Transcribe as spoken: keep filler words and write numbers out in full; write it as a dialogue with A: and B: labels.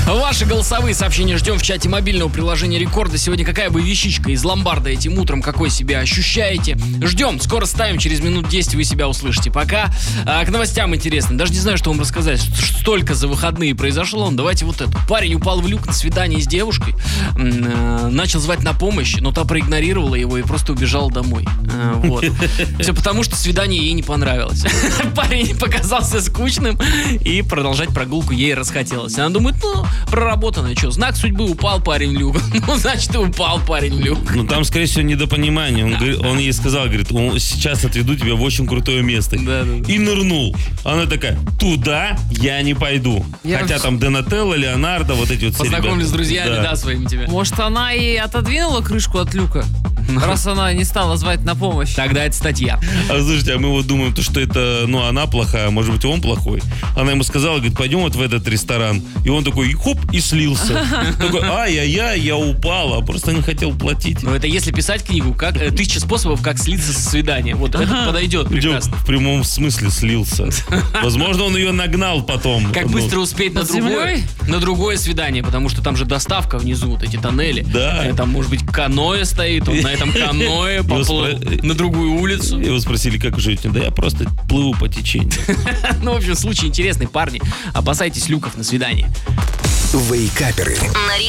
A: Ваши голосовые сообщения ждем в чате мобильного приложения Рекорда. Сегодня какая бы вещичка из ломбарда этим утром, какой себя ощущаете? Ждем, скоро ставим, через минут десять вы себя услышите. Пока а, к новостям интересно. Даже не знаю, что вам рассказать. Столько за выходные произошло. Давайте вот это. Парень упал в люк на свидание с девушкой, э, начал звать на помощь, но та проигнорировала его и просто убежала домой. Э, вот. Все потому, что свидание ей не понравилось. Парень показался скучным, и продолжать прогулку ей расхотелось. Она думает, ну, проработано, что, знак судьбы, упал парень в люк. Ну, значит, и упал парень в люк.
B: Ну, там, скорее всего, недопонимание. Он, да. говорит, он ей сказал, говорит, сейчас отведу тебя в очень крутое место.
A: Да, да.
B: И нырнул. Она такая, туда я не пойду. Я Хотя там Донателло, Леонардо, вот эти вот все ребята.
A: Познакомлюсь с друзьями, да,
B: да
A: своими тебя.
C: Может, она и отодвинула крышку от люка, раз она не стала звать на помощь.
A: Тогда это статья.
B: А слушайте, а мы вот думаем, то, что это, ну, она плохая, может быть, он плохой. Она ему сказала, говорит, пойдем вот в этот ресторан. И он такой, хоп, и слился. Такой, ай-яй-яй, я упал, а просто не хотел платить.
A: Ну, это если писать книгу, как э, тысяча способов, как слиться со свидания. Вот это подойдет прекрасно.
B: В прямом смысле слился. Возможно, он ее нагнал потом.
A: Как быстро успеть на другое, на другое свидание, потому что там же доставка внизу, вот эти тоннели.
B: Да.
A: Там, может быть, каноэ стоит, он на этом каноэ поплыл на другую улицу.
B: Его спросили, как живете? Да я просто плыву по течению.
A: Ну, в общем, случай интересный, парни. Опасайтесь люков на свидание.
D: Вейкаперы.